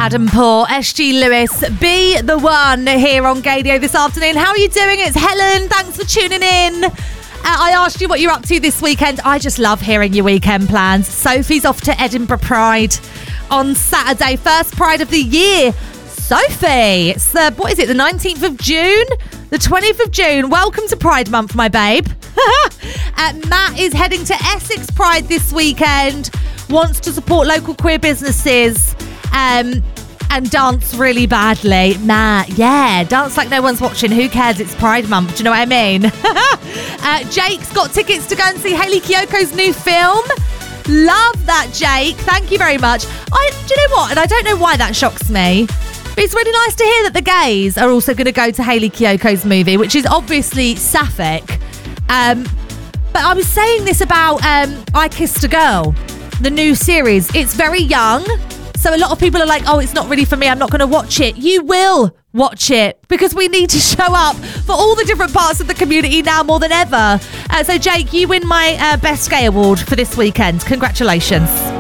Adam Poor, SG Lewis, Be The One here on Gaydio this afternoon. How are you doing? It's Helen. Thanks for tuning in. I asked you what you're up to this weekend. I just love hearing your weekend plans. Sophie's off to Edinburgh Pride on Saturday. First Pride of the year. Sophie, it's the 19th of June? The 20th of June. Welcome to Pride Month, my babe. Matt is heading to Essex Pride this weekend. Wants to support local queer businesses and dance really badly. Matt, yeah, dance like no one's watching. Who cares? It's Pride Month. Do you know what I mean? Jake's got tickets to go and see Hayley Kiyoko's new film. Love that, Jake. Thank you very much. Do you know what? And I don't know why that shocks me. But it's really nice to hear that the gays are also going to go to Hayley Kiyoko's movie, which is obviously sapphic. But I was saying this about I Kissed a Girl, the new series. It's very young. So a lot of people are like, oh, it's not really for me. I'm not going to watch it. You will watch it because we need to show up for all the different parts of the community now more than ever. So, Jake, you win my Best Gay Award for this weekend. Congratulations.